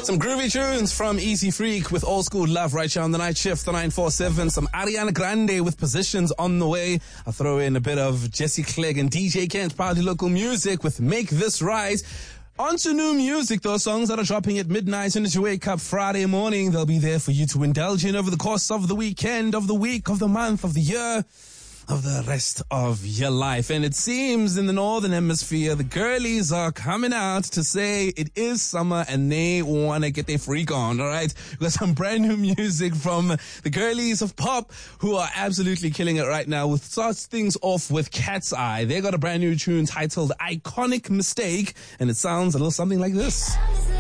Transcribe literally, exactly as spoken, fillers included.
Some groovy tunes from Easy Freak with Old School Love right here on the night shift, the nine four seven. Some Ariana Grande with Positions on the way. I'll throw in a bit of Jesse Clegg and D J Kent, Party Local Music with Make This Right. On to new music, those songs that are dropping at midnight and as you wake up Friday morning. They'll be there for you to indulge in over the course of the weekend, of the week, of the month, of the year, of the rest of your life. And it seems in the Northern Hemisphere, the girlies are coming out to say it is summer and they want to get their freak on, all right? We've got some brand new music from the girlies of pop who are absolutely killing it right now. We'll start things off with Cat's Eye. They got a brand new tune titled Iconic Mistake, and it sounds a little something like this.